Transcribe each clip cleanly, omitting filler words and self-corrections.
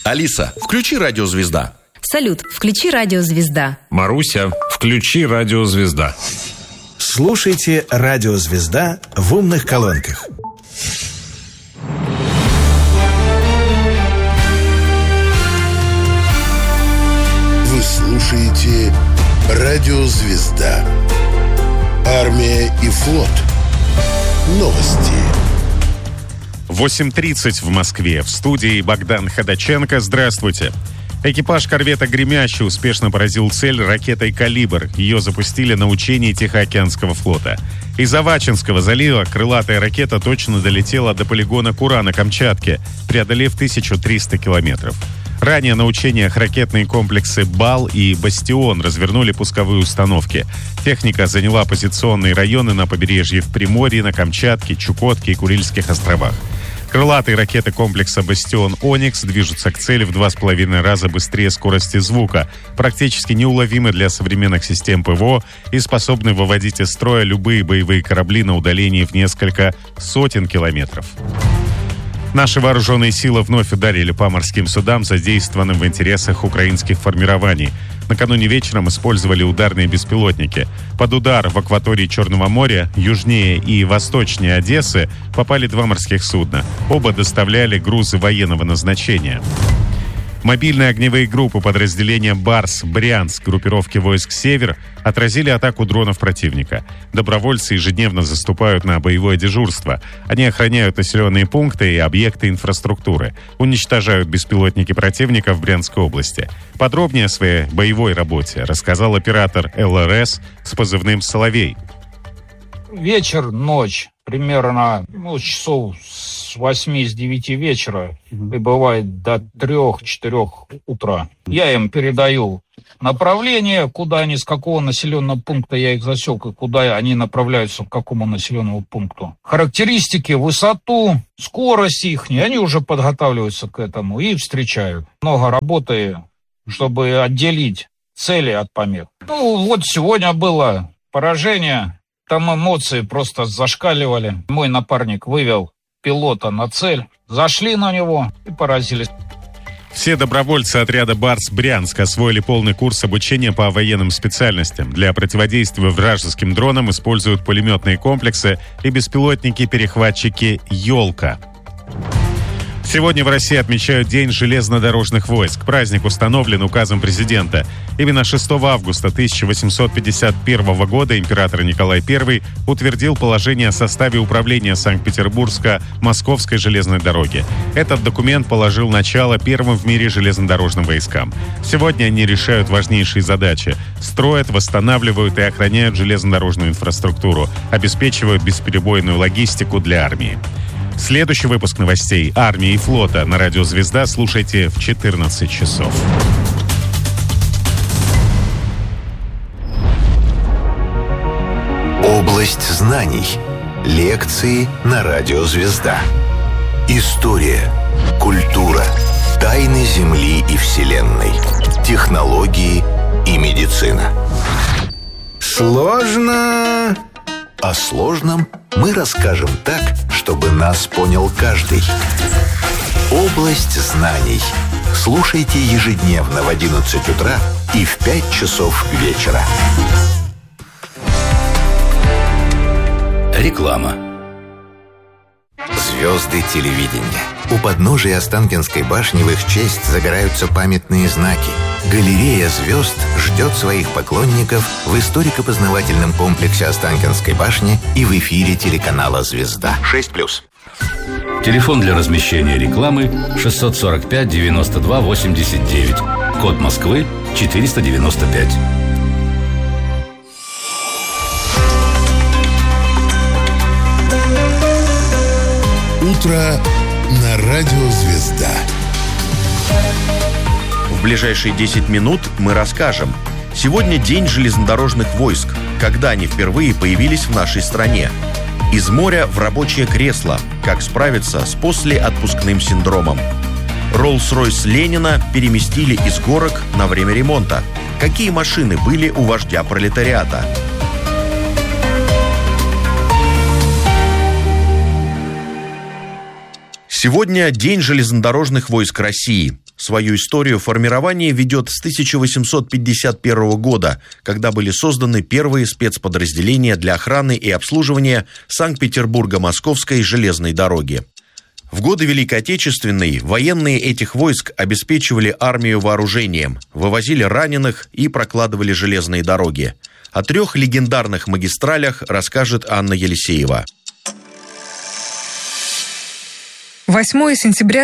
Алиса, включи «Радио Звезда». Салют, включи «Радио Звезда». Маруся, включи «Радио Звезда». Слушайте «Радио Звезда» в умных колонках. Вы слушаете «Радио Звезда». Армия и флот. Новости. 8:30 в Москве. В студии Богдан Ходаченко. Здравствуйте. Экипаж корвета «Гремящий» успешно поразил цель ракетой «Калибр». Ее запустили на учении Тихоокеанского флота. Из Авачинского залива крылатая ракета точно долетела до полигона Кура на Камчатке, преодолев 1300 километров. Ранее на учениях ракетные комплексы «Бал» и «Бастион» развернули пусковые установки. Техника заняла позиционные районы на побережье в Приморье, на Камчатке, Чукотке и Курильских островах. Крылатые ракеты комплекса «Бастион» «Оникс» движутся к цели в 2,5 раза быстрее скорости звука, практически неуловимы для современных систем ПВО и способны выводить из строя любые боевые корабли на удалении в несколько сотен километров. Наши вооруженные силы вновь ударили по морским судам, задействованным в интересах украинских формирований. Накануне вечером использовали ударные беспилотники. Под удар в акватории Черного моря, южнее и восточнее Одессы, попали 2 морских судна. Оба доставляли грузы военного назначения. Мобильные огневые группы подразделения «Барс», «Брянск», группировки войск «Север» отразили атаку дронов противника. Добровольцы ежедневно заступают на боевое дежурство. Они охраняют населенные пункты и объекты инфраструктуры, уничтожают беспилотники противника в Брянской области. Подробнее о своей боевой работе рассказал оператор ЛРС с позывным «Соловей». Вечер, ночь, примерно часов с 8-9 вечера и бывает до 3-4 утра. Я им передаю направление, куда они, с какого населенного пункта я их засек, и куда они направляются, к какому населенному пункту. Характеристики, высоту, скорость их, они уже подготавливаются к этому и встречают. Много работы, чтобы отделить цели от помех. Вот сегодня было поражение. Там эмоции просто зашкаливали. Мой напарник вывел пилота на цель. Зашли на него и поразились. Все добровольцы отряда «Барс» Брянск освоили полный курс обучения по военным специальностям. Для противодействия вражеским дронам используют пулеметные комплексы и беспилотники-перехватчики «Ёлка». Сегодня в России отмечают День железнодорожных войск. Праздник установлен указом президента. Именно 6 августа 1851 года император Николай I утвердил положение о составе управления Санкт-Петербургско-Московской железной дороги. Этот документ положил начало первым в мире железнодорожным войскам. Сегодня они решают важнейшие задачи. Строят, восстанавливают и охраняют железнодорожную инфраструктуру, обеспечивают бесперебойную логистику для армии. Следующий выпуск новостей армии и флота на радио «Звезда» слушайте в 14 часов. Область знаний. Лекции на радио «Звезда». История, культура, тайны Земли и Вселенной, технологии и медицина. Сложно. О сложном мы расскажем так, чтобы нас понял каждый. Область знаний. Слушайте ежедневно в 11 утра и в 5 часов вечера. Реклама. Звезды телевидения. У подножия Останкинской башни в их честь загораются памятные знаки. Галерея звезд ждет своих поклонников в историко-познавательном комплексе Останкинской башни и в эфире телеканала «Звезда». 6+. Телефон для размещения рекламы 645 92 89. Код Москвы 495. Утро на радио «Звезда». В ближайшие 10 минут мы расскажем. Сегодня День железнодорожных войск. Когда они впервые появились в нашей стране? Из моря в рабочее кресло. Как справиться с послеотпускным синдромом? Роллс-Ройс Ленина переместили из горок на время ремонта. Какие машины были у вождя пролетариата? Сегодня День железнодорожных войск России. Свою историю формирования ведет с 1851 года, когда были созданы первые спецподразделения для охраны и обслуживания Санкт-Петербурга-Московской железной дороги. В годы Великой Отечественной военные этих войск обеспечивали армию вооружением, вывозили раненых и прокладывали железные дороги. О 3 легендарных магистралях расскажет Анна Елисеева. 8 сентября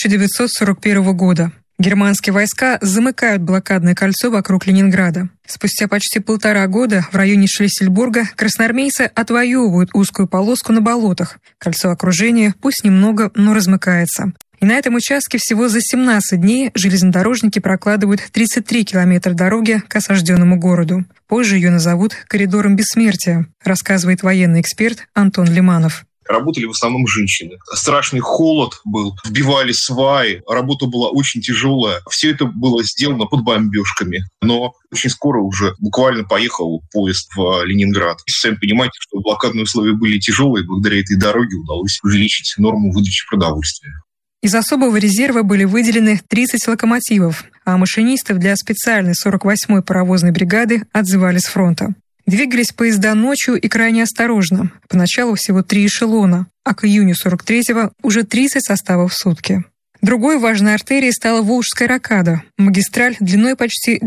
1941 года. Германские войска замыкают блокадное кольцо вокруг Ленинграда. Спустя почти 1,5 года в районе Шлиссельбурга красноармейцы отвоевывают узкую полоску на болотах. Кольцо окружения пусть немного, но размыкается. И на этом участке всего за 17 дней железнодорожники прокладывают 33 километра дороги к осажденному городу. Позже ее назовут «коридором бессмертия», рассказывает военный эксперт Антон Лиманов. Работали в основном женщины. Страшный холод был, вбивали сваи, работа была очень тяжелая. Все это было сделано под бомбежками. Но очень скоро уже буквально поехал поезд в Ленинград. Сами понимаете, что блокадные условия были тяжелые, благодаря этой дороге удалось увеличить норму выдачи продовольствия. Из особого резерва были выделены 30 локомотивов, а машинистов для специальной 48-й паровозной бригады отзывали с фронта. Двигались поезда ночью и крайне осторожно. Поначалу всего 3 эшелона, а к июню 43-го уже 30 составов в сутки. Другой важной артерией стала Волжская рокада, магистраль длиной почти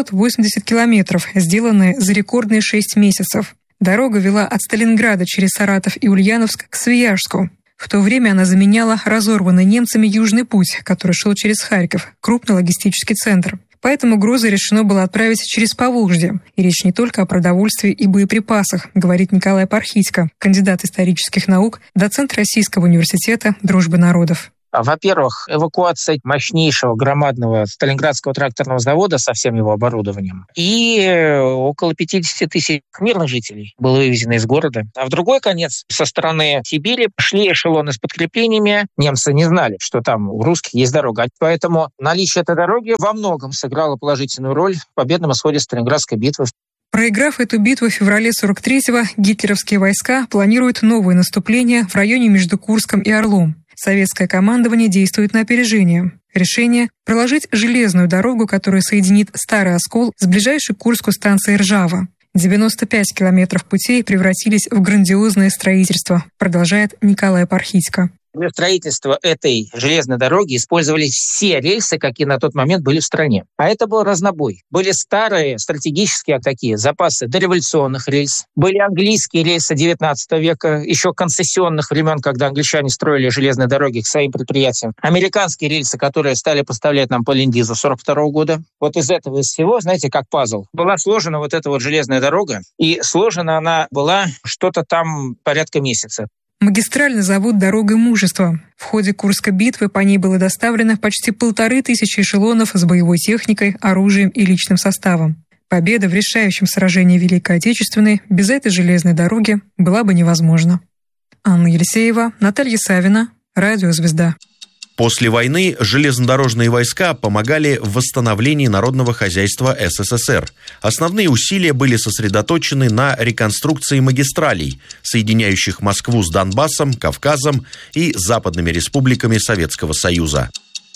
980 километров, сделанная за рекордные 6 месяцев. Дорога вела от Сталинграда через Саратов и Ульяновск к Свияжску. В то время она заменяла разорванный немцами Южный путь, который шел через Харьков, крупный логистический центр. Поэтому грузы решено было отправить через Поволжье. И речь не только о продовольствии и боеприпасах, говорит Николай Пархитько, кандидат исторических наук, доцент Российского университета дружбы народов. Во-первых, эвакуация мощнейшего громадного Сталинградского тракторного завода со всем его оборудованием. И около 50 тысяч мирных жителей было вывезено из города. А в другой конец, со стороны Сибири, шли эшелоны с подкреплениями. Немцы не знали, что там у русских есть дорога. Поэтому наличие этой дороги во многом сыграло положительную роль в победном исходе Сталинградской битвы. Проиграв эту битву в феврале 43-го, гитлеровские войска планируют новое наступление в районе между Курском и Орлом. Советское командование действует на опережение. Решение – проложить железную дорогу, которая соединит Старый Оскол с ближайшей к Курску станцией Ржава. 95 километров путей превратились в грандиозное строительство, продолжает Николай Пархитько. Для строительства этой железной дороги использовались все рельсы, какие на тот момент были в стране. А это был разнобой. Были старые стратегические такие запасы дореволюционных рельс. Были английские рельсы XIX века, еще концессионных времен, когда англичане строили железные дороги к своим предприятиям. Американские рельсы, которые стали поставлять нам по Ленд-Лизу 1942 года. Вот из этого из всего, знаете, как пазл, была сложена вот эта вот железная дорога. И сложена она была что-то там порядка месяца. Магистраль назовут «Дорогой мужества». В ходе Курской битвы по ней было доставлено почти 1500 эшелонов с боевой техникой, оружием и личным составом. Победа в решающем сражении Великой Отечественной без этой железной дороги была бы невозможна. Анна Елисеева, Наталья Савина, Радио «Звезда». После войны железнодорожные войска помогали в восстановлении народного хозяйства СССР. Основные усилия были сосредоточены на реконструкции магистралей, соединяющих Москву с Донбассом, Кавказом и западными республиками Советского Союза.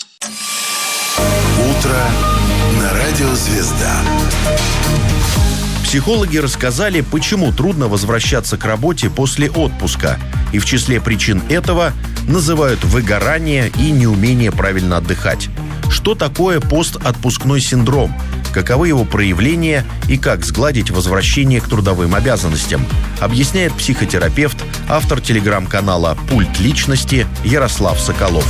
Утро на радио «Звезда». Психологи рассказали, почему трудно возвращаться к работе после отпуска. И в числе причин этого называют выгорание и неумение правильно отдыхать. Что такое постотпускной синдром? Каковы его проявления и как сгладить возвращение к трудовым обязанностям? Объясняет психотерапевт, автор телеграм-канала «Пульт личности» Ярослав Соколов.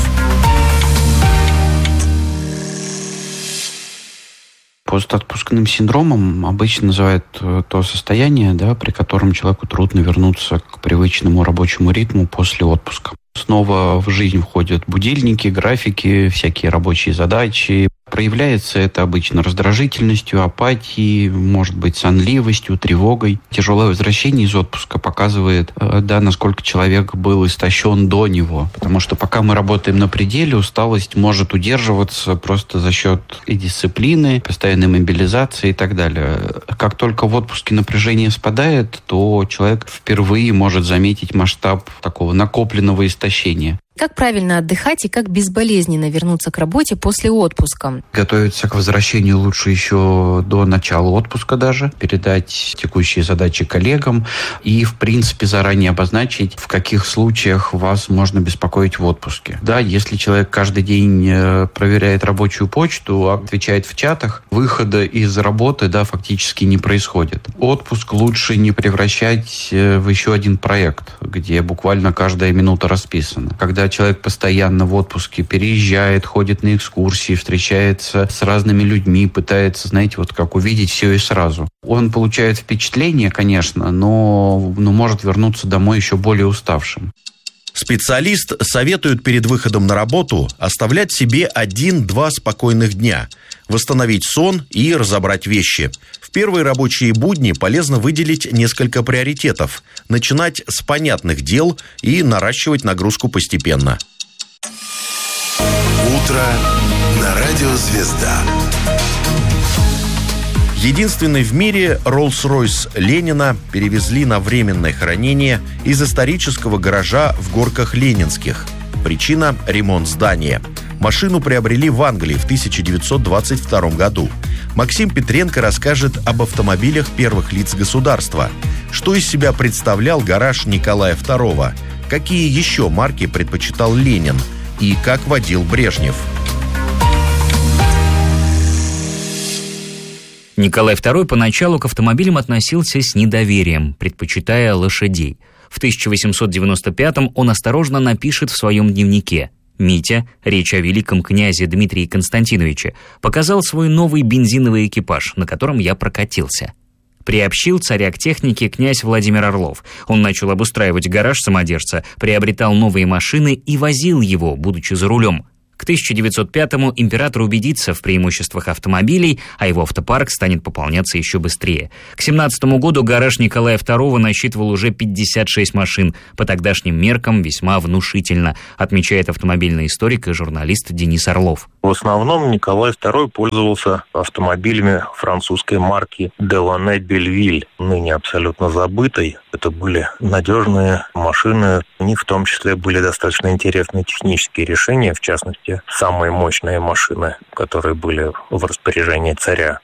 Постотпускным синдромом обычно называют то состояние, при котором человеку трудно вернуться к привычному рабочему ритму после отпуска. Снова в жизнь входят будильники, графики, всякие рабочие задачи. Проявляется это обычно раздражительностью, апатией, может быть, сонливостью, тревогой. Тяжелое возвращение из отпуска показывает, насколько человек был истощен до него. Потому что пока мы работаем на пределе, усталость может удерживаться просто за счет и дисциплины, постоянной мобилизации и так далее. Как только в отпуске напряжение спадает, то человек впервые может заметить масштаб такого накопленного истощения. Как правильно отдыхать и как безболезненно вернуться к работе после отпуска? Готовиться к возвращению лучше еще до начала отпуска даже, передать текущие задачи коллегам и, в принципе, заранее обозначить, в каких случаях вас можно беспокоить в отпуске. Да, если человек каждый день проверяет рабочую почту, отвечает в чатах, выхода из работы, да, фактически не происходит. Отпуск лучше не превращать в еще один проект, где буквально каждая минута расписана. Когда человек постоянно в отпуске переезжает, ходит на экскурсии, встречается с разными людьми, пытается, знаете, вот как увидеть все и сразу. Он получает впечатление, конечно, но может вернуться домой еще более уставшим. Специалист советует перед выходом на работу оставлять себе 1-2 спокойных дня, восстановить сон и разобрать вещи. В первые рабочие будни полезно выделить несколько приоритетов, начинать с понятных дел и наращивать нагрузку постепенно. Утро на радио «Звезда». Единственный в мире Rolls-Royce Ленина перевезли на временное хранение из исторического гаража в Горках Ленинских. Причина – ремонт здания. Машину приобрели в Англии в 1922 году. Максим Петренко расскажет об автомобилях первых лиц государства. Что из себя представлял гараж Николая II? Какие еще марки предпочитал Ленин? И как водил Брежнев? Николай II поначалу к автомобилям относился с недоверием, предпочитая лошадей. В 1895-м он осторожно напишет в своем дневнике: «Митя, речь о великом князе Дмитрии Константиновиче, показал свой новый бензиновый экипаж, на котором я прокатился». Приобщил царя к технике князь Владимир Орлов. Он начал обустраивать гараж самодержца, приобретал новые машины и возил его, будучи за рулем. К 1905-му император убедится в преимуществах автомобилей, а его автопарк станет пополняться еще быстрее. К 1917 году гараж Николая II насчитывал уже 56 машин, по тогдашним меркам весьма внушительно, отмечает автомобильный историк и журналист Денис Орлов. В основном Николай II пользовался автомобилями французской марки Делане Бельвиль, ныне абсолютно забытой. Это были надежные машины, у них в том числе были достаточно интересные технические решения, в частности, самые мощные машины, которые были в распоряжении царя.